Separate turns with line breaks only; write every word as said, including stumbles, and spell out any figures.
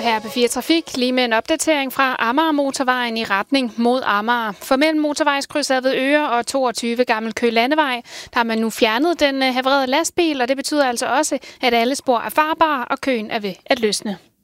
her på fire Trafik lige med en opdatering fra Amager Motorvejen i retning mod Amager. For mellem motorvejskrydset ved Øre og toogtyve Gammel Køge Landevej, der har man nu fjernet den havererede lastbil, og det betyder altså også, at alle spor er farbare, og køen er ved at løsne.